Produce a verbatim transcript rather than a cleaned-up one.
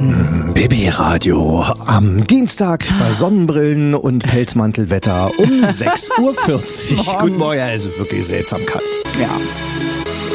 Babyradio am Dienstag bei Sonnenbrillen und Pelzmantelwetter um sechs Uhr vierzig. Guten Morgen, ja, es ist wirklich seltsam kalt. Ja.